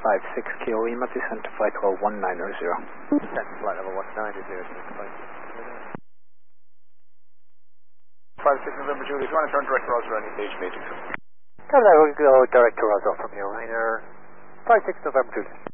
56 Kilo Lima, descend to flight level 190. Descend to flight level 190, 56 November Juliet, you want to turn direct to Roswell and engage meeting. Copy that, we'll go direct to Roswell from here, Rainer 56 November Juliet.